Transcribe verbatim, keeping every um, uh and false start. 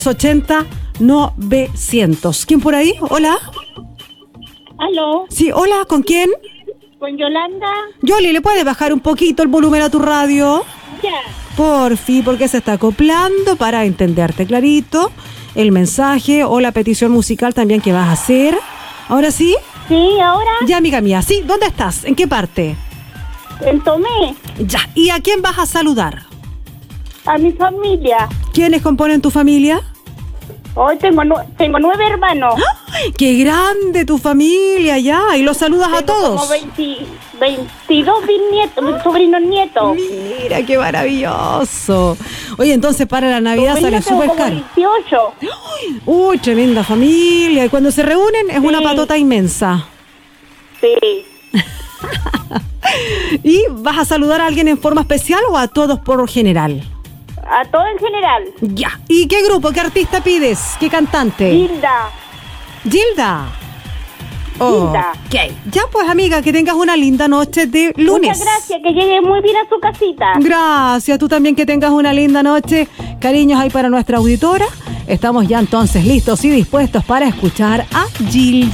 ochenta novecientos. ¿Quién por ahí? Hola. ¿Aló? Sí, hola, ¿con quién? ¿Con Yolanda? Yoli, ¿le puedes bajar un poquito el volumen a tu radio? Ya. Porfi, porque se está acoplando para entenderte clarito el mensaje o la petición musical también que vas a hacer. ¿Ahora sí? Sí, ahora Ya, amiga mía, sí, ¿dónde estás? ¿En qué parte? en Tomé, Ya, ¿y a quién vas a saludar? a mi familia. ¿Quiénes componen tu familia? Hoy tengo, nu- tengo nueve hermanos. ¡Ay, qué grande tu familia ya! ¿Y los saludas a Tengo todos? como veinte, veintidós bisnietos, sobrinos nietos. Mira, qué maravilloso. Oye, entonces para la Navidad Sobrinos sale tengo súper como caro. dieciocho. Uy, tremenda familia. Y cuando se reúnen es Sí. una patota inmensa. Sí. ¿Y vas a saludar a alguien en forma especial o a todos por general? A todo en general. Ya. ¿Y qué grupo, qué artista pides? ¿Qué cantante? Hilda. Gilda. Gilda. Ok. Ya pues, amiga, que tengas una linda noche de lunes. Muchas gracias, que llegue muy bien a su casita. Gracias, tú también que tengas una linda noche. Cariños ahí para nuestra auditora. Estamos ya entonces listos y dispuestos para escuchar a Gilda.